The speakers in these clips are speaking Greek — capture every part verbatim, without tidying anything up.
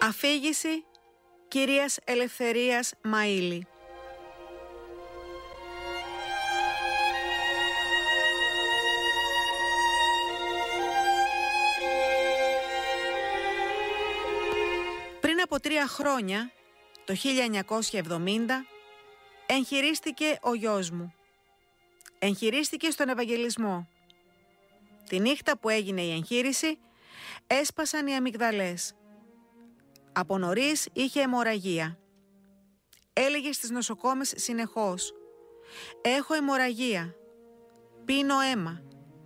Αφήγηση κυρίας Ελευθερίας Μαΐλη. Πριν από τρία χρόνια, το χίλια εννιακόσια εβδομήντα, εγχειρίστηκε ο γιος μου. Εγχειρίστηκε στον Ευαγγελισμό. Τη νύχτα που έγινε η εγχείρηση, έσπασαν οι αμυγδαλές. Από νωρίς είχε αιμορραγία. Έλεγε στις νοσοκόμες συνεχώς: «Έχω αιμορραγία, πίνω αίμα».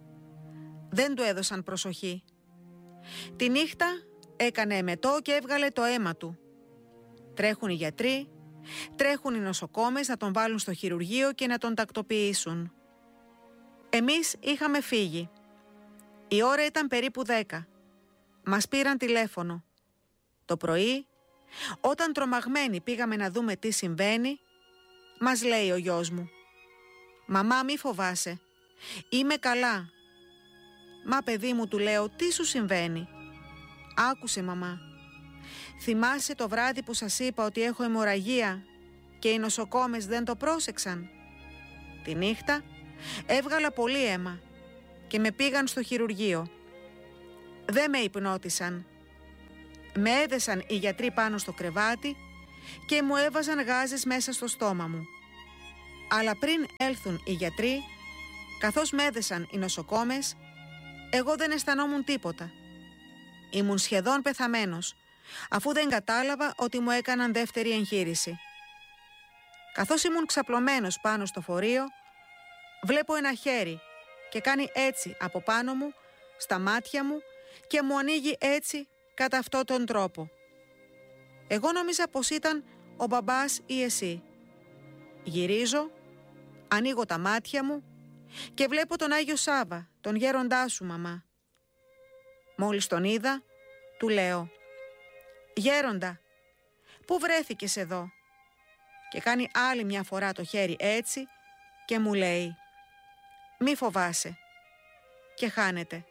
Δεν του έδωσαν προσοχή. Τη νύχτα έκανε εμετό και έβγαλε το αίμα του. Τρέχουν οι γιατροί, τρέχουν οι νοσοκόμες να τον βάλουν στο χειρουργείο και να τον τακτοποιήσουν. Εμείς είχαμε φύγει. Η ώρα ήταν περίπου δέκα. Μας πήραν τηλέφωνο. Το πρωί, όταν τρομαγμένοι πήγαμε να δούμε τι συμβαίνει, μας λέει ο γιος μου: «Μαμά, μη φοβάσαι, είμαι καλά». «Μα παιδί μου», του λέω, «τι σου συμβαίνει?» «Άκουσε, μαμά. Θυμάσαι το βράδυ που σας είπα ότι έχω αιμορραγία και οι νοσοκόμες δεν το πρόσεξαν? Τη νύχτα έβγαλα πολύ αίμα και με πήγαν στο χειρουργείο. Δεν με υπνώτισαν. Με έδεσαν οι γιατροί πάνω στο κρεβάτι και μου έβαζαν γάζες μέσα στο στόμα μου. Αλλά πριν έλθουν οι γιατροί, καθώς με έδεσαν οι νοσοκόμες, εγώ δεν αισθανόμουν τίποτα. Ήμουν σχεδόν πεθαμένος, αφού δεν κατάλαβα ότι μου έκαναν δεύτερη εγχείρηση. Καθώς ήμουν ξαπλωμένος πάνω στο φορείο, βλέπω ένα χέρι και κάνει έτσι από πάνω μου, στα μάτια μου, και μου ανοίγει έτσι κατά αυτόν τον τρόπο. Εγώ νόμιζα πως ήταν ο μπαμπάς ή εσύ. Γυρίζω, ανοίγω τα μάτια μου και βλέπω τον Άγιο Σάββα, τον γέροντά σου, μαμά. Μόλις τον είδα, του λέω: «Γέροντα, πού βρέθηκες εδώ?» Και κάνει άλλη μια φορά το χέρι έτσι και μου λέει: «Μη φοβάσαι». Και χάνεται.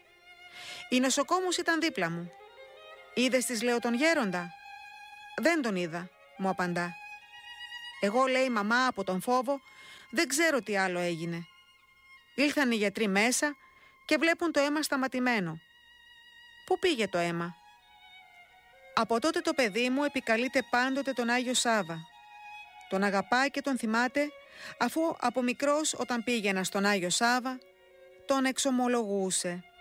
Η νοσοκόμος ήταν δίπλα μου. «Είδες», της λέω, «τον γέροντα?» «Δεν τον είδα», μου απαντά. Εγώ, λέει, μαμά, από τον φόβο δεν ξέρω τι άλλο έγινε. Ήλθαν οι γιατροί μέσα και βλέπουν το αίμα σταματημένο. Πού πήγε το αίμα? Από τότε το παιδί μου επικαλείται πάντοτε τον Άγιο Σάββα. Τον αγαπάει και τον θυμάται, αφού από μικρός, όταν πήγαινα στον Άγιο Σάββα, τον εξομολογούσε.